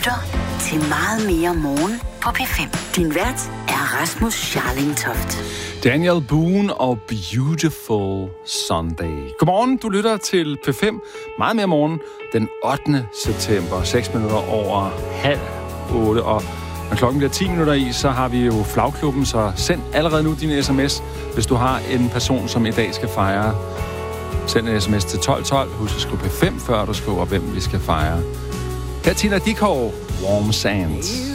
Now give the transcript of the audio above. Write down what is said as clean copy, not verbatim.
lytter til Meget mere morgen på P5. Din vært er Rasmus Scharlingtoft. Daniel Boone og Beautiful Sunday. Godmorgen, du lytter til P5. Meget mere morgen den 8. september. 6 minutter over 7:30. Og når klokken bliver 10 minutter i, så har vi jo flagklubben, så send allerede nu din sms, hvis du har en person, som i dag skal fejre. Send en sms til 1212. Husk at skrive P5, før du skriver, hvem vi skal fejre. Her Tina Dickow, Warm Sands.